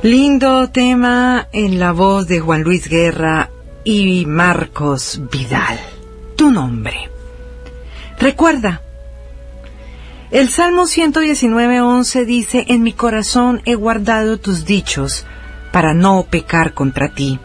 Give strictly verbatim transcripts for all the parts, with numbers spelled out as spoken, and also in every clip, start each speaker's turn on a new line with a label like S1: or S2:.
S1: Lindo tema en la voz de Juan Luis Guerra y Marcos Vidal. Tu nombre. Recuerda, el Salmo ciento diecinueve, once dice: en mi corazón he guardado tus dichos para no pecar contra ti.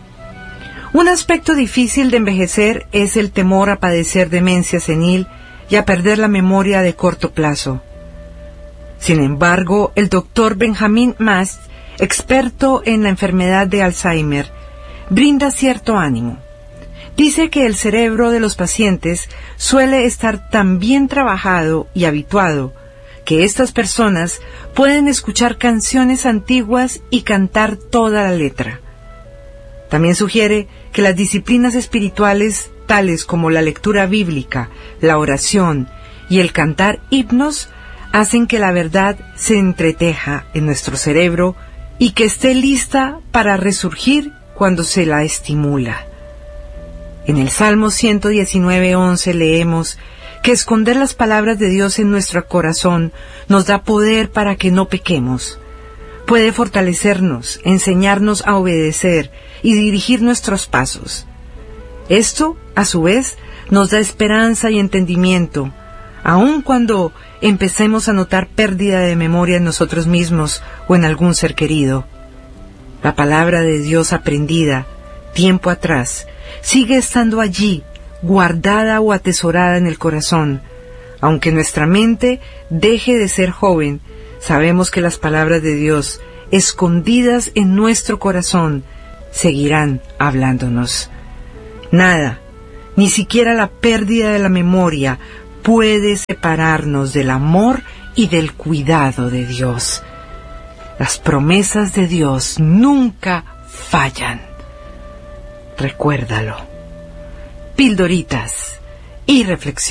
S1: Un aspecto difícil de envejecer es el temor a padecer demencia senil y a perder la memoria de corto plazo. Sin embargo, el doctor Benjamin Mast, experto en la enfermedad de Alzheimer, brinda cierto ánimo. Dice que el cerebro de los pacientes suele estar tan bien trabajado y habituado que estas personas pueden escuchar canciones antiguas y cantar toda la letra. También sugiere que las disciplinas espirituales, tales como la lectura bíblica, la oración y el cantar himnos, hacen que la verdad se entreteja en nuestro cerebro y que esté lista para resurgir cuando se la estimula. En el Salmo ciento diecinueve, once leemos que esconder las palabras de Dios en nuestro corazón nos da poder para que no pequemos. Puede fortalecernos, enseñarnos a obedecer y dirigir nuestros pasos. Esto, a su vez, nos da esperanza y entendimiento, aun cuando empecemos a notar pérdida de memoria en nosotros mismos o en algún ser querido. La palabra de Dios aprendida tiempo atrás sigue estando allí, guardada o atesorada en el corazón. Aunque nuestra mente deje de ser joven, sabemos que las palabras de Dios, escondidas en nuestro corazón, seguirán hablándonos. Nada, ni siquiera la pérdida de la memoria, puede separarnos del amor y del cuidado de Dios. Las promesas de Dios nunca fallan. Recuérdalo. Pildoritas y reflexiones.